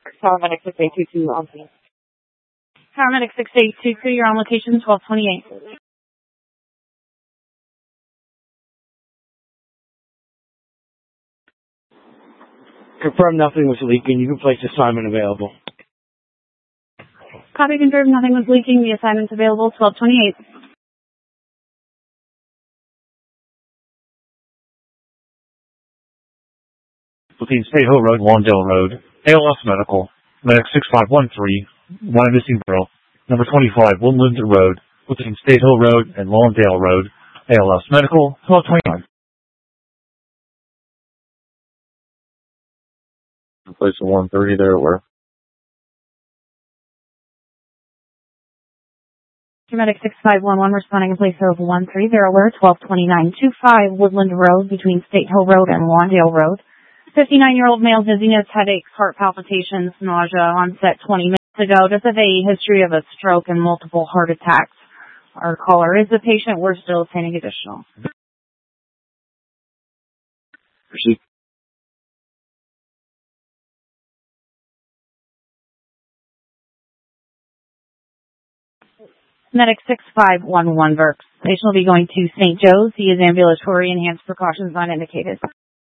Paramedic 6822 on scene. Paramedic 6822, you're on location 1228. Confirm nothing was leaking. You can place assignment available. Copy confirmed, nothing was leaking. The assignment's available 1228. Between State Hill Road and Lawndale Road, ALS Medical, Medic 6513, one missing girl, number 25, Woodland Road, between State Hill Road and Lawndale Road, ALS Medical, 1229. Place of 130 there, where? Paramedic 6511 responding in place of 130 where 122925 Woodland Road between State Hill Road and Lawndale Road. 59-year-old male, dizziness, headaches, heart palpitations, nausea, onset 20 minutes ago. Does have a history of a stroke and multiple heart attacks. Our caller is the patient. We're still obtaining additional. Proceed. Medic 6511 Burks. Patient will be going to St. Joe's. He is ambulatory. Enhanced precautions not indicated.